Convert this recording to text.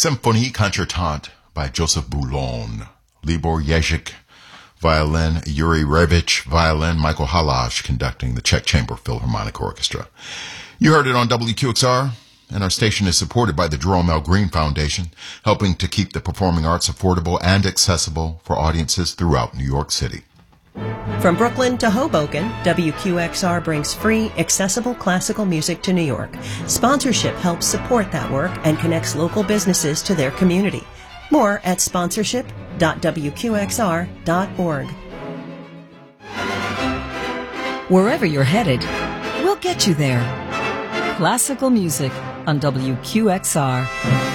Symphonie Concertante by Joseph Boulon, Libor Jezik, violin, Yuri Revich, violin, Michael Halaj conducting the Czech Chamber Philharmonic Orchestra. You heard it on WQXR, and our station is supported by the Jerome L. Green Foundation, helping to keep the performing arts affordable and accessible for audiences throughout New York City. From Brooklyn to Hoboken, WQXR brings free, accessible classical music to New York. Sponsorship helps support that work and connects local businesses to their community. More at sponsorship.wqxr.org. Wherever you're headed, we'll get you there. Classical music on WQXR.